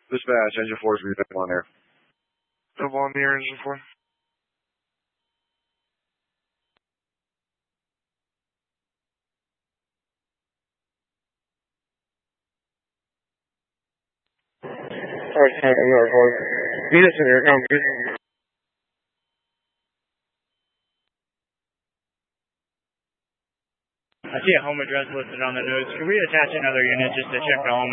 Dispatch, engine 4 is reading on air. Double on the air, engine 4. Units in here, I see a home address listed on the notes. Can we attach another unit just to check the home